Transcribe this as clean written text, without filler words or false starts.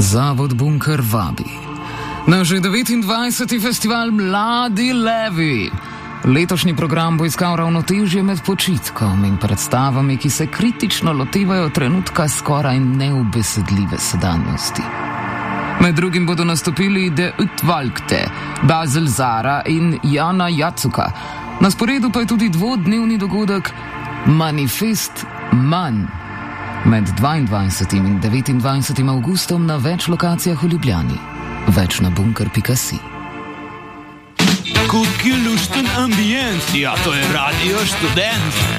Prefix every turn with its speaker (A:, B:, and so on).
A: Zavod Bunker vabi na že 29. festival Mladi levi. Letošnji program bo iskal ravnotežje med počitkom in predstavami, ki se kritično lotevajo trenutka skoraj neubesedljive sedanjosti. Med drugim bodo nastopili De Utvalgte, Basil Zara in Jana Jacuka. Na sporedu pa je tudi dvodnevni dogodek Manifest Manj med 22. in 29. avgustom na več lokacijah v Ljubljani. Več na bunker.si.
B: Kuki lušten ambient, ja to je Radio Študent.